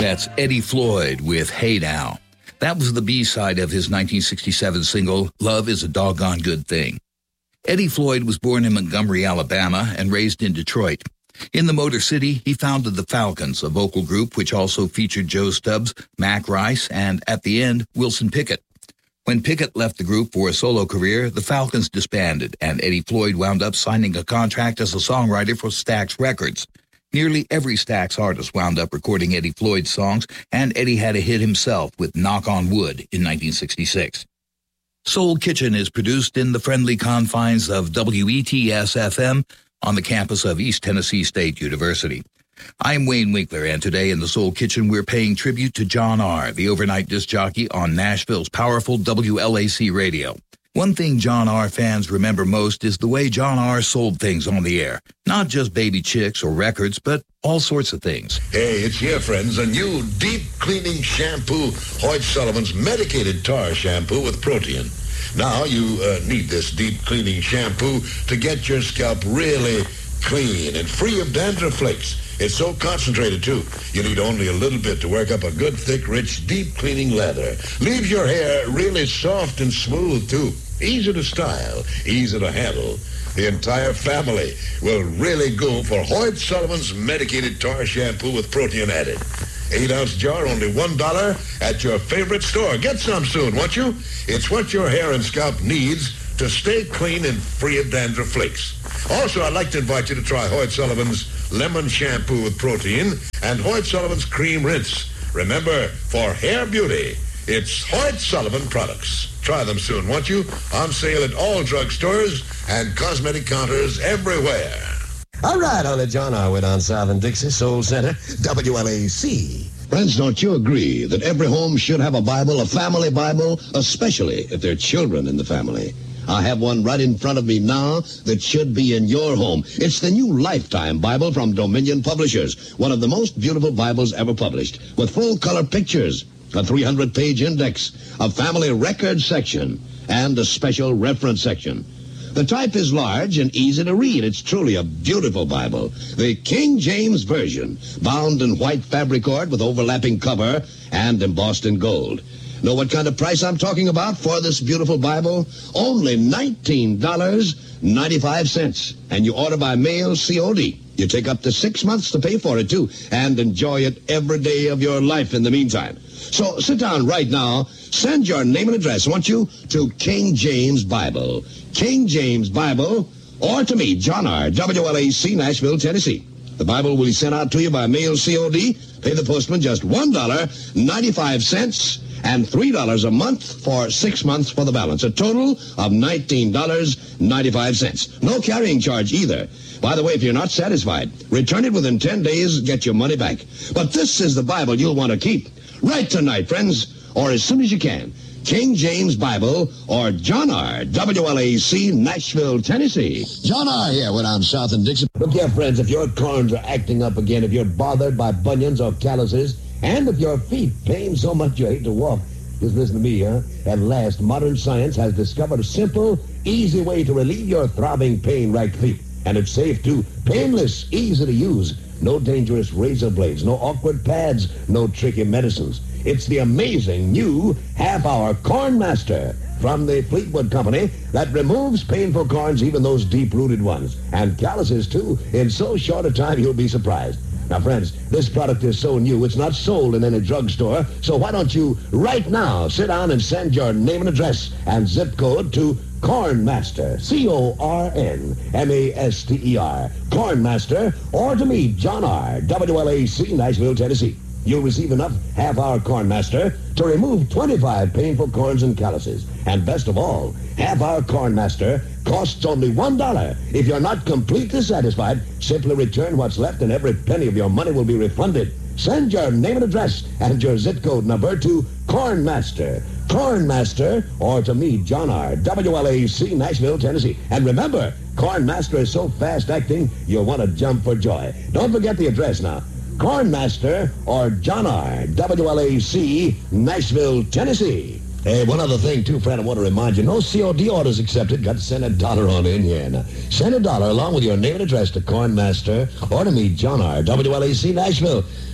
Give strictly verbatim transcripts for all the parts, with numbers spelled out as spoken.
That's Eddie Floyd with Hey Now. That was the B-side of his nineteen sixty-seven single, Love is a Doggone Good Thing. Eddie Floyd was born in Montgomery, Alabama, and raised in Detroit. In the Motor City, he founded the Falcons, a vocal group which also featured Joe Stubbs, Mac Rice, and, at the end, Wilson Pickett. When Pickett left the group for a solo career, the Falcons disbanded, and Eddie Floyd wound up signing a contract as a songwriter for Stax Records. Nearly every Stax artist wound up recording Eddie Floyd's songs, and Eddie had a hit himself with Knock on Wood in nineteen sixty-six. Soul Kitchen is produced in the friendly confines of W E T S F M on the campus of East Tennessee State University. I'm Wayne Winkler, and today in the Soul Kitchen we're paying tribute to John R., the overnight disc jockey on Nashville's powerful W L A C radio. One thing John R. fans remember most is the way John R. sold things on the air. Not just baby chicks or records, but all sorts of things. Hey, it's here, friends. A new deep cleaning shampoo, Hoyt Sullivan's medicated tar shampoo with protein. Now you uh, need this deep cleaning shampoo to get your scalp really clean and free of dandruff flakes. It's so concentrated, too. You need only a little bit to work up a good, thick, rich, deep cleaning lather. Leaves your hair really soft and smooth, too. Easy to style, easy to handle. The entire family will really go for Hoyt Sullivan's medicated tar shampoo with protein added. Eight-ounce jar, only one dollar at your favorite store. Get some soon, won't you? It's what your hair and scalp needs to stay clean and free of dandruff flakes. Also, I'd like to invite you to try Hoyt Sullivan's lemon shampoo with protein and Hoyt Sullivan's cream rinse. Remember, for hair beauty, it's Hoyt Sullivan products. Try them soon, won't you? On sale at all drugstores and cosmetic counters everywhere. All right, Holy John R. on South and Dixie, Soul Center, W L A C. Friends, don't you agree that every home should have a Bible, a family Bible, especially if there are children in the family? I have one right in front of me now that should be in your home. It's the new Lifetime Bible from Dominion Publishers, one of the most beautiful Bibles ever published, with full-color pictures, a three hundred page index, a family record section, and a special reference section. The type is large and easy to read. It's truly a beautiful Bible. The King James Version, bound in white fabric cord with overlapping cover and embossed in gold. Know what kind of price I'm talking about for this beautiful Bible? Only nineteen dollars and ninety-five cents. And you order by mail C O D. You take up to six months to pay for it, too, and enjoy it every day of your life in the meantime. So sit down right now. Send your name and address, won't you, to King James Bible. King James Bible, or to me, John R., W L A C, Nashville, Tennessee. The Bible will be sent out to you by mail C O D. Pay the postman just one dollar and ninety-five cents and three dollars a month for six months for the balance. A total of nineteen dollars and ninety-five cents. No carrying charge either. By the way, if you're not satisfied, return it within ten days, get your money back. But this is the Bible you'll want to keep. Write tonight, friends, or as soon as you can. King James Bible, or John R., W L A C, Nashville, Tennessee. John R. here when I'm South and Dixie. Look here, friends, if your corns are acting up again, if you're bothered by bunions or calluses, and if your feet pain so much you hate to walk, just listen to me, huh? At last, modern science has discovered a simple, easy way to relieve your throbbing, pain-racked feet. And it's safe, too. Painless, easy to use. No dangerous razor blades, no awkward pads, no tricky medicines. It's the amazing new half-hour Corn Master from the Fleetwood Company that removes painful corns, even those deep-rooted ones. And calluses, too. In so short a time, you'll be surprised. Now, friends, this product is so new, it's not sold in any drugstore. So why don't you, right now, sit down and send your name and address and zip code to Corn Master, C O R N M A S T E R, Corn Master, or to me, John R., W L A C, Nashville, Tennessee. You'll receive enough half-hour Corn Master to remove twenty-five painful corns and calluses. And best of all, half-hour Corn Master costs only one dollar. If you're not completely satisfied, simply return what's left and every penny of your money will be refunded. Send your name and address and your zip code number to Corn Master. Corn Master, or to me, John R., W L A C, Nashville, Tennessee. And remember, Corn Master is so fast-acting, you'll want to jump for joy. Don't forget the address now. Corn Master, or John R., W L A C, Nashville, Tennessee. Hey, one other thing, too, friend, I want to remind you. No C O D orders accepted. Got to send a dollar on in here. Now, send a dollar along with your name and address to Corn Master, or to me, John R., W L A C, Nashville.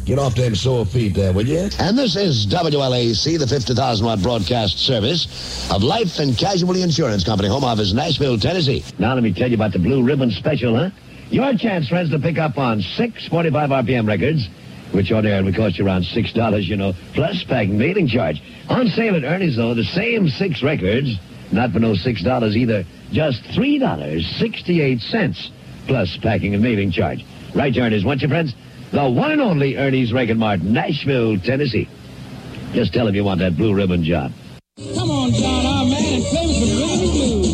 Get off them sore feet there, will you? And this is W L A C, the fifty thousand watt broadcast service of Life and Casualty Insurance Company, home office, Nashville, Tennessee. Now let me tell you about the Blue Ribbon Special, huh? Your chance, friends, to pick up on six forty-five R P M records, which ordinarily would cost you around six dollars, you know, plus packing mailing charge. On sale at Ernie's, though, the same six records, not for no six dollars either, just three dollars and sixty-eight cents, plus packing and mailing charge. Right, Ernie's, won't you, friends? The one and only Ernie's Record Mart, Nashville, Tennessee. Just tell him you want that blue ribbon job. Come on, John, our man, and play with the rhythm and blues.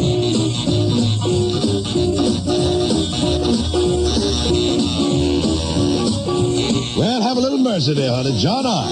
Well, have a little mercy there, honey. John R.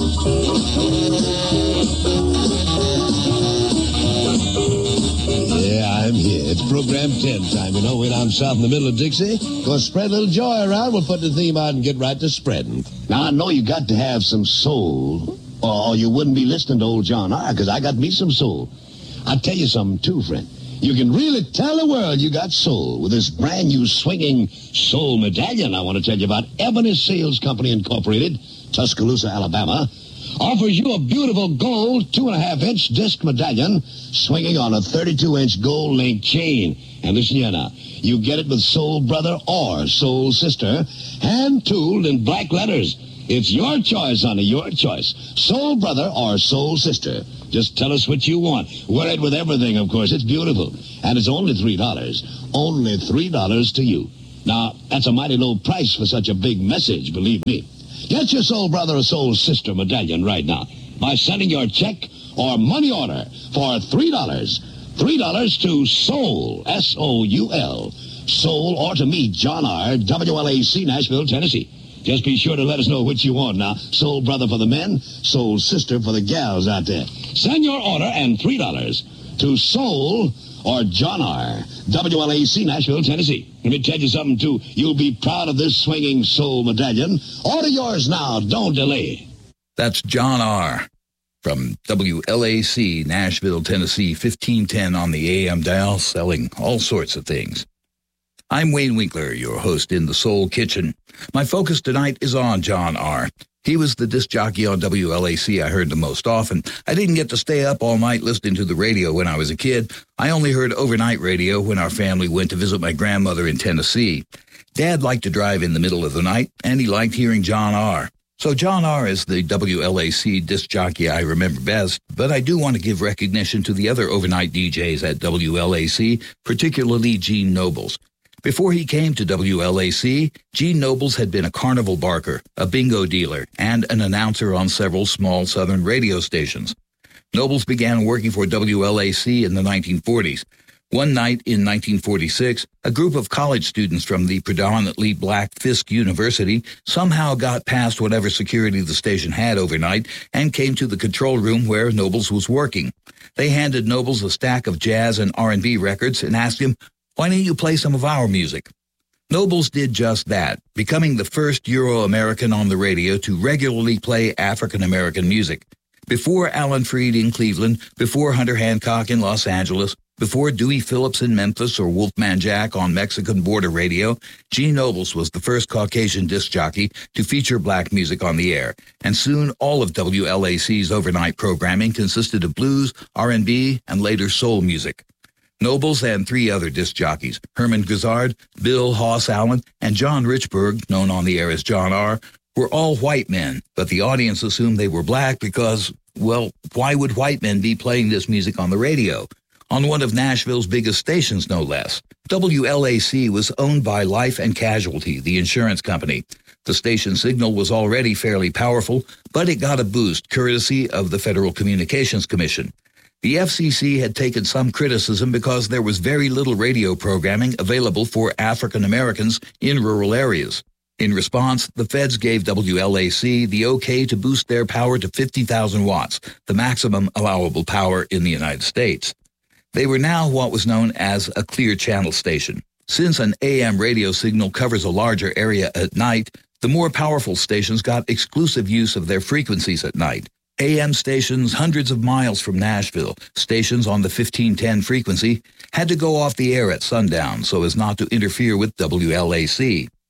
Yeah, I'm here. It's program ten time, you know, way down south in the middle of Dixie. Go spread a little joy around. We'll put the theme out and get right to spreading. Now, I know you got to have some soul, or you wouldn't be listening to old John R., because I got me some soul. I'll tell you something, too, friend. You can really tell the world you got soul with this brand new swinging soul medallion I want to tell you about. Ebony Sales Company Incorporated, Tuscaloosa, Alabama, offers you a beautiful gold two and a half inch disc medallion swinging on a thirty-two inch gold link chain. And listen here now, you get it with Soul Brother or Soul Sister, hand-tooled in black letters. It's your choice, honey, your choice. Soul Brother or Soul Sister. Just tell us what you want. Wear it with everything, of course. It's beautiful. And it's only three dollars. Only three dollars to you. Now, that's a mighty low price for such a big message, believe me. Get your Soul Brother or Soul Sister medallion right now by sending your check or money order for three dollars. three dollars to Soul, S O U L. Soul, or to me, John R., W L A C, Nashville, Tennessee. Just be sure to let us know what you want now. Soul Brother for the men, Soul Sister for the gals out there. Send your order and three dollars to Soul or John R., W L A C, Nashville, Tennessee. Let me tell you something, too. You'll be proud of this swinging soul medallion. Order yours now. Don't delay. That's John R. from W L A C, Nashville, Tennessee, fifteen ten on the A M dial, selling all sorts of things. I'm Wayne Winkler, your host in the Soul Kitchen. My focus tonight is on John R. He was the disc jockey on W L A C I heard the most often. I didn't get to stay up all night listening to the radio when I was a kid. I only heard overnight radio when our family went to visit my grandmother in Tennessee. Dad liked to drive in the middle of the night, and he liked hearing John R. So John R. is the W L A C disc jockey I remember best, but I do want to give recognition to the other overnight D Js at W L A C, particularly Gene Nobles. Before he came to W L A C, Gene Nobles had been a carnival barker, a bingo dealer, and an announcer on several small southern radio stations. Nobles began working for W L A C in the nineteen forties. One night in nineteen forty-six, a group of college students from the predominantly black Fisk University somehow got past whatever security the station had overnight and came to the control room where Nobles was working. They handed Nobles a stack of jazz and R and B records and asked him, "Why don't you play some of our music?" Nobles did just that, becoming the first Euro-American on the radio to regularly play African-American music. Before Alan Freed in Cleveland, before Hunter Hancock in Los Angeles, before Dewey Phillips in Memphis or Wolfman Jack on Mexican border radio, Gene Nobles was the first Caucasian disc jockey to feature black music on the air, and soon all of W L A C's overnight programming consisted of blues, R and B, and later soul music. Nobles and three other disc jockeys, Herman Guzard, Bill Hoss Allen, and John Richburg, known on the air as John R., were all white men, but the audience assumed they were black because, well, why would white men be playing this music on the radio? On one of Nashville's biggest stations, no less. W L A C was owned by Life and Casualty, the insurance company. The station signal was already fairly powerful, but it got a boost courtesy of the Federal Communications Commission. The F C C had taken some criticism because there was very little radio programming available for African Americans in rural areas. In response, the feds gave W L A C the okay to boost their power to fifty thousand watts, the maximum allowable power in the United States. They were now what was known as a clear channel station. Since an A M radio signal covers a larger area at night, the more powerful stations got exclusive use of their frequencies at night. A M stations hundreds of miles from Nashville, stations on the fifteen ten frequency, had to go off the air at sundown so as not to interfere with W L A C.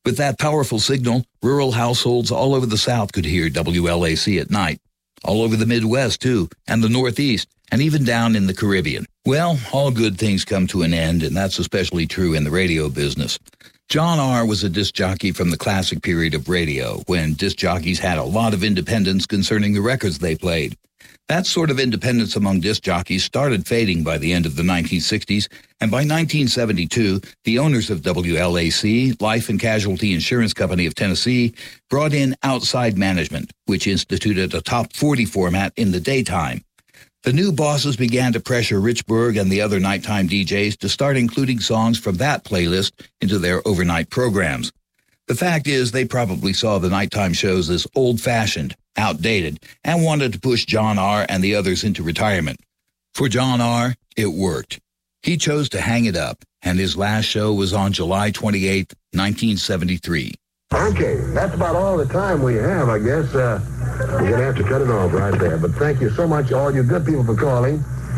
With that powerful signal, rural households all over the South could hear W L A C at night. All over the Midwest, too, and the Northeast, and even down in the Caribbean. Well, all good things come to an end, and that's especially true in the radio business. John R. was a disc jockey from the classic period of radio, when disc jockeys had a lot of independence concerning the records they played. That sort of independence among disc jockeys started fading by the end of the nineteen sixties, and by nineteen seventy-two, the owners of W L A C, Life and Casualty Insurance Company of Tennessee, brought in outside management, which instituted a top forty format in the daytime. The new bosses began to pressure Richburg and the other nighttime D Js to start including songs from that playlist into their overnight programs. The fact is, they probably saw the nighttime shows as old-fashioned, outdated, and wanted to push John R. and the others into retirement. For John R., it worked. He chose to hang it up, and his last show was on July twenty-eighth, nineteen seventy-three. Okay, that's about all the time we have, I guess. Uh, we're going to have to cut it off right there. But thank you so much, all you good people, for calling.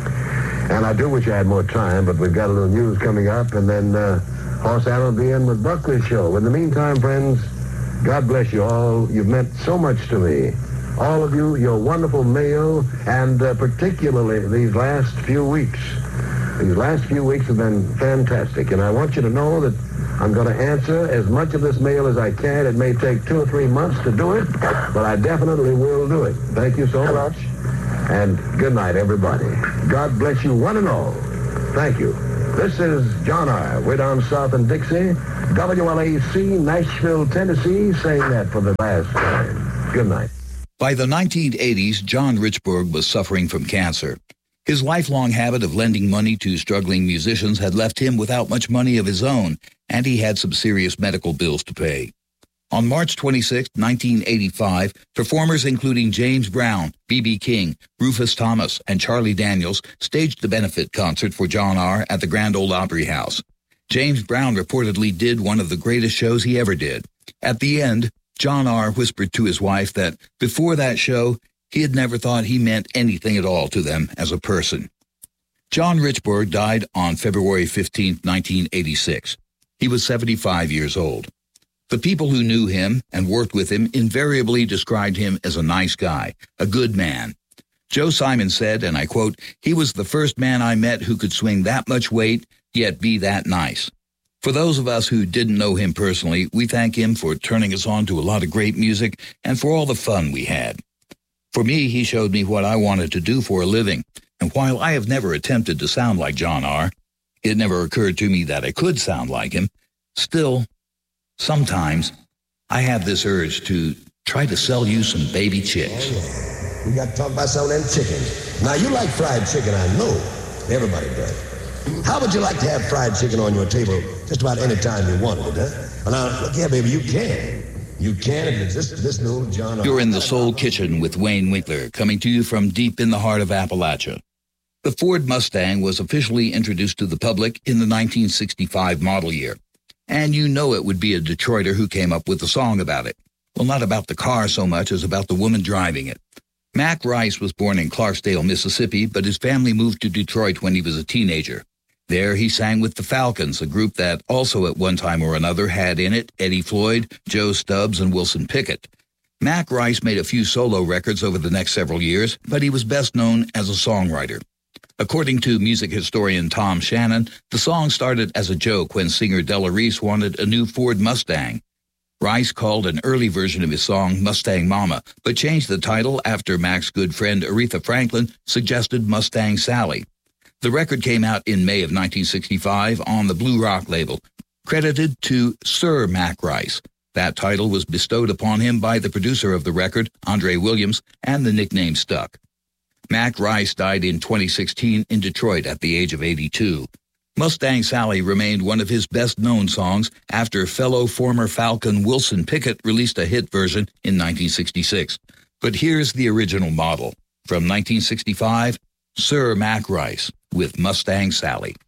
And I do wish I had more time, but we've got a little news coming up, and then uh, Hoss Allen will be in with Buckley's show. In the meantime, friends, God bless you all. You've meant so much to me. All of you, your wonderful mail, and uh, particularly these last few weeks. These last few weeks have been fantastic, and I want you to know that I'm going to answer as much of this mail as I can. It may take two or three months to do it, but I definitely will do it. Thank you so much, and good night, everybody. God bless you, one and all. Thank you. This is John R. Way down south in Dixie, W L A C, Nashville, Tennessee, saying that for the last time. Good night. By the nineteen eighties, John Richburg was suffering from cancer. His lifelong habit of lending money to struggling musicians had left him without much money of his own, and he had some serious medical bills to pay. On March twenty-sixth, nineteen eighty-five, performers including James Brown, B B King, Rufus Thomas, and Charlie Daniels staged a benefit concert for John R. at the Grand Ole Opry House. James Brown reportedly did one of the greatest shows he ever did. At the end, John R. whispered to his wife that before that show, he had never thought he meant anything at all to them as a person. John Richburg died on February fifteenth, nineteen eighty-six. He was seventy-five years old. The people who knew him and worked with him invariably described him as a nice guy, a good man. Joe Simon said, and I quote, "He was the first man I met who could swing that much weight, yet be that nice." For those of us who didn't know him personally, we thank him for turning us on to a lot of great music and for all the fun we had. For me, he showed me what I wanted to do for a living, and while I have never attempted to sound like John R., it never occurred to me that I could sound like him. Still, sometimes I have this urge to try to sell you some baby chicks. Oh, yeah. We got to talk about some of them chickens. Now, you like fried chicken, I know. Everybody does. How would you like to have fried chicken on your table just about any time you wanted it, huh? Well, now, look here, baby, you can. You can if it's just this little John R. You're in the Soul Kitchen with Wayne Winkler, coming to you from deep in the heart of Appalachia. The Ford Mustang was officially introduced to the public in the nineteen sixty-five model year. And you know it would be a Detroiter who came up with the song about it. Well, not about the car so much as about the woman driving it. Mac Rice was born in Clarksdale, Mississippi, but his family moved to Detroit when he was a teenager. There he sang with the Falcons, a group that also at one time or another had in it Eddie Floyd, Joe Stubbs, and Wilson Pickett. Mac Rice made a few solo records over the next several years, but he was best known as a songwriter. According to music historian Tom Shannon, the song started as a joke when singer Della Reese wanted a new Ford Mustang. Rice called an early version of his song Mustang Mama, but changed the title after Mac's good friend Aretha Franklin suggested Mustang Sally. The record came out in May of nineteen sixty-five on the Blue Rock label, credited to Sir Mac Rice. That title was bestowed upon him by the producer of the record, Andre Williams, and the nickname stuck. Mac Rice died in twenty sixteen in Detroit at the age of eighty-two. Mustang Sally remained one of his best-known songs after fellow former Falcon Wilson Pickett released a hit version in nineteen sixty-six. But here's the original model. From nineteen sixty-five, Sir Mac Rice with Mustang Sally.